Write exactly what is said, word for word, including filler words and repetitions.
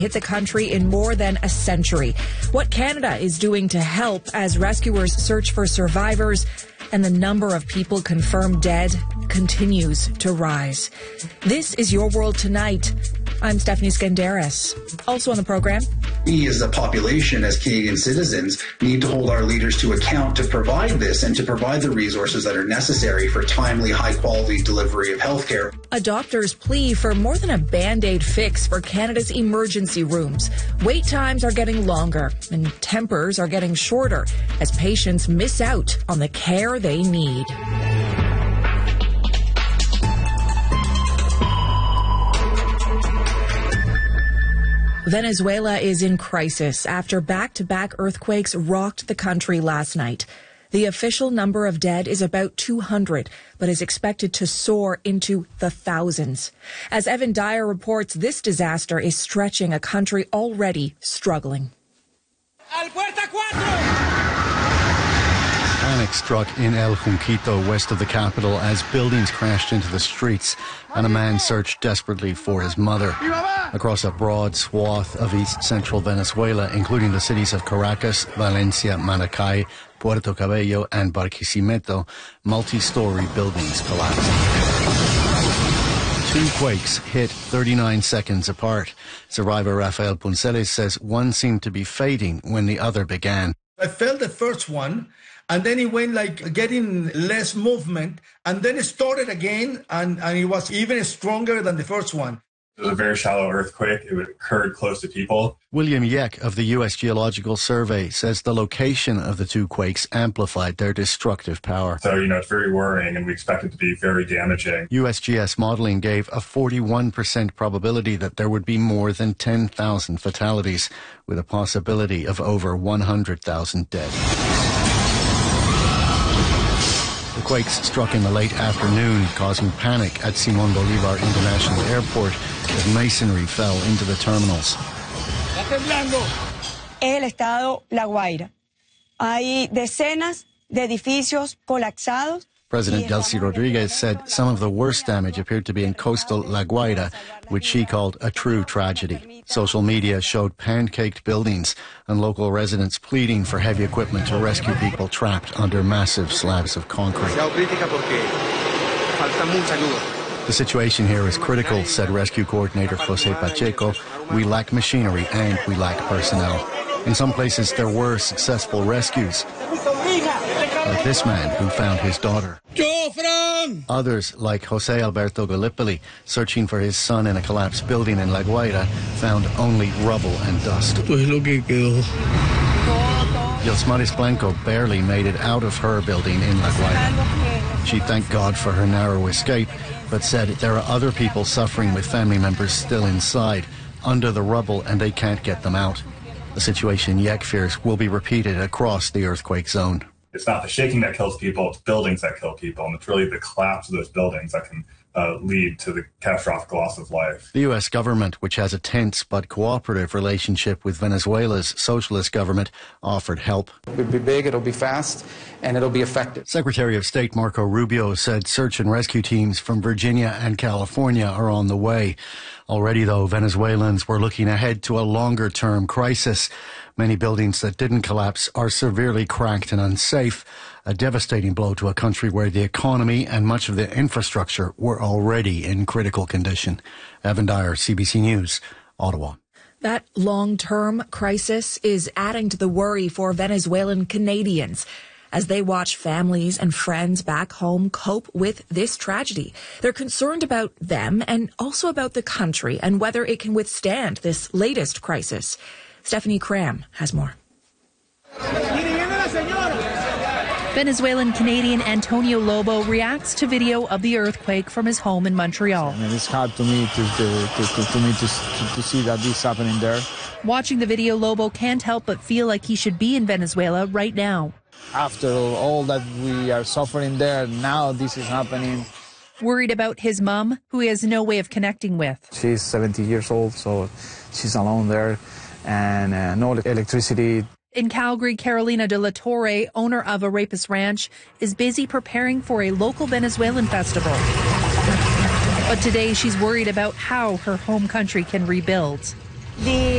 hits a country in more than a century. What Canada is doing to help as rescuers search for survivors, and the number of people confirmed dead continues to rise. This is Your World Tonight. I'm Stephanie Skandaris. Also on the program, we as a population, as Canadian citizens, need to hold our leaders to account to provide this and to provide the resources that are necessary for timely, high-quality delivery of healthcare. A doctor's plea for more than a Band-Aid fix for Canada's emergency rooms. Wait times are getting longer and tempers are getting shorter as patients miss out on the care they need. Venezuela is in crisis after back-to-back earthquakes rocked the country last night. The official number of dead is about two hundred, but is expected to soar into the thousands. As Evan Dyer reports, this disaster is stretching a country already struggling. Panic struck in El Junquito, west of the capital, as buildings crashed into the streets and a man searched desperately for his mother. Across a broad swath of east-central Venezuela, including the cities of Caracas, Valencia, Maracay, Puerto Cabello and Barquisimeto, multi-story buildings collapsed. Two quakes hit thirty-nine seconds apart. Survivor Rafael Punceles says one seemed to be fading when the other began. I felt the first one, and then it went like getting less movement, and then it started again, and, and it was even stronger than the first one. It was a very shallow earthquake. It occurred close to people. William Yeck of the U S Geological Survey says the location of the two quakes amplified their destructive power. So, you know, it's very worrying, and we expect it to be very damaging. U S G S modelling gave a forty-one percent probability that there would be more than ten thousand fatalities, with a possibility of over one hundred thousand dead. The quakes struck in the late afternoon, causing panic at Simón Bolívar International Airport as masonry fell into the terminals. El estado La Guaira. Hay decenas de edificios colapsados. President Delcy Rodriguez said some of the worst damage appeared to be in coastal La Guaira, which she called a true tragedy. Social media showed pancaked buildings and local residents pleading for heavy equipment to rescue people trapped under massive slabs of concrete. The situation here is critical, said rescue coordinator Jose Pacheco. We lack machinery and we lack personnel. In some places there were successful rescues, like this man who found his daughter. Others, like Jose Alberto Gallipoli, searching for his son in a collapsed building in La Guaira, found only rubble and dust. Yosmaris Blanco barely made it out of her building in La Guaira. She thanked God for her narrow escape, but said there are other people suffering with family members still inside, under the rubble, and they can't get them out. The situation Yeck fears will be repeated across the earthquake zone. It's not the shaking that kills people, it's buildings that kill people, and it's really the collapse of those buildings that can uh, lead to the catastrophic loss of life. The U S government, which has a tense but cooperative relationship with Venezuela's socialist government, offered help. It'll be big, it'll be fast, and it'll be effective. Secretary of State Marco Rubio said search and rescue teams from Virginia and California are on the way. Already, though, Venezuelans were looking ahead to a longer-term crisis. Many buildings that didn't collapse are severely cracked and unsafe, a devastating blow to a country where the economy and much of the infrastructure were already in critical condition. Evan Dyer, C B C News, Ottawa. That long-term crisis is adding to the worry for Venezuelan Canadians as they watch families and friends back home cope with this tragedy. They're concerned about them and also about the country and whether it can withstand this latest crisis. Stephanie Cram has more. Venezuelan Canadian Antonio Lobo reacts to video of the earthquake from his home in Montreal. I mean, it's hard to me to, to, to, to, me to, to, to see that this is happening there. Watching the video, Lobo can't help but feel like he should be in Venezuela right now. After all that we are suffering there, now this is happening. Worried about his mom, who he has no way of connecting with. She's seventy years old, so she's alone there, and uh, no electricity. In Calgary, Carolina de la Torre, owner of a rapist ranch, is busy preparing for a local Venezuelan festival. But today she's worried about how her home country can rebuild. The